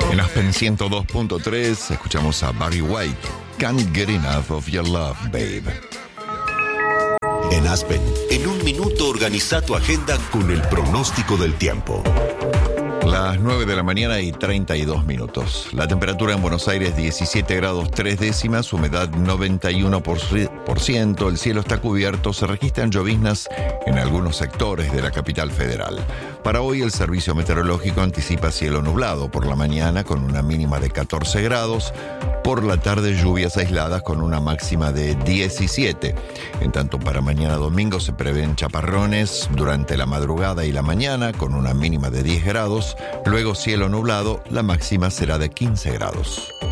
En Aspen 102.3 escuchamos a Barry White, Can't Get Enough of Your Love, Babe. En Aspen, en un minuto organiza tu agenda con el pronóstico del tiempo. Las 9 de la mañana y 32 minutos. La temperatura en Buenos Aires 17 grados 3 décimas, humedad 91%, el cielo está cubierto, se registran lloviznas en algunos sectores de la capital federal. Para hoy el servicio meteorológico anticipa cielo nublado por la mañana con una mínima de 14 grados, por la tarde lluvias aisladas con una máxima de 17. En tanto para mañana domingo se prevén chaparrones durante la madrugada y la mañana con una mínima de 10 grados, luego cielo nublado, la máxima será de 15 grados.